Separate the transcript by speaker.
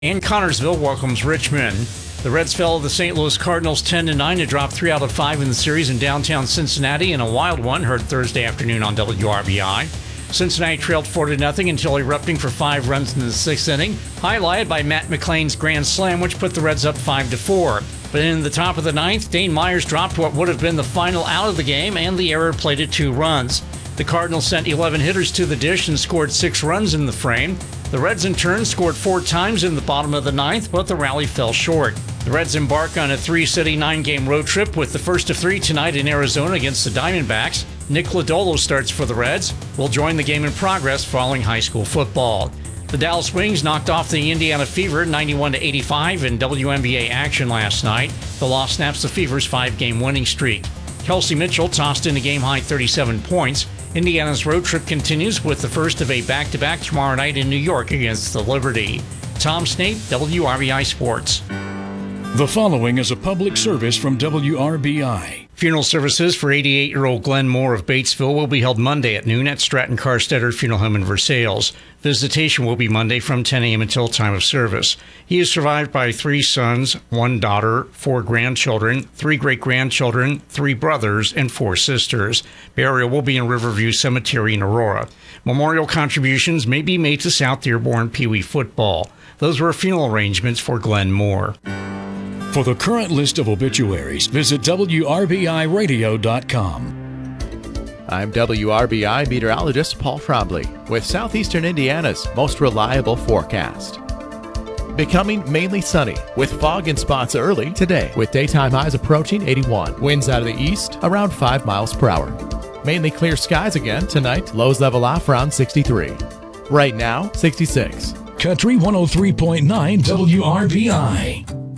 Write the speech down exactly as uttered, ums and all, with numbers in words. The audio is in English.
Speaker 1: And Connorsville welcomes Richmond. The Reds fell to the Saint Louis Cardinals ten to nine to drop three out of five in the series in downtown Cincinnati in a wild one heard Thursday afternoon on W R B I. Cincinnati trailed four to nothing until erupting for five runs in the sixth inning, highlighted by Matt McLain's grand slam, which put the Reds up five to four. But in the top of the ninth, Dane Myers dropped what would have been the final out of the game, and the error plated two runs. The Cardinals sent eleven hitters to the dish and scored six runs in the frame. The Reds in turn scored four times in the bottom of the ninth, but the rally fell short. The Reds embark on a three-city, nine-game road trip with the first of three tonight in Arizona against the Diamondbacks. Nick Lodolo starts for the Reds. Will join the game in progress following high school football. The Dallas Wings knocked off the Indiana Fever ninety-one to eighty-five in W N B A action last night. The loss snaps the Fever's five-game winning streak. Kelsey Mitchell tossed in a game-high thirty-seven points. Indiana's road trip continues with the first of a back-to-back tomorrow night in New York against the Liberty. Tom Snape, W R B I Sports.
Speaker 2: The following is a public service from W R B I.
Speaker 1: Funeral services for eighty-eight-year-old Glenn Moore of Batesville will be held Monday at noon at Stratton Carstetter Funeral Home in Versailles. Visitation will be Monday from ten a.m. until time of service. He is survived by three sons, one daughter, four grandchildren, three great-grandchildren, three brothers, and four sisters. Burial will be in Riverview Cemetery in Aurora. Memorial contributions may be made to South Dearborn Pee Wee football. Those were funeral arrangements for Glenn Moore.
Speaker 2: For the current list of obituaries, visit W R B I radio dot com.
Speaker 3: I'm W R B I meteorologist Paul Trombley with Southeastern Indiana's most reliable forecast. Becoming mainly sunny with fog in spots early today with daytime highs approaching eighty-one. Winds out of the east around five miles per hour. Mainly clear skies again tonight. Lows level off around sixty-three. Right now, sixty-six.
Speaker 2: Country one oh three point nine W R B I.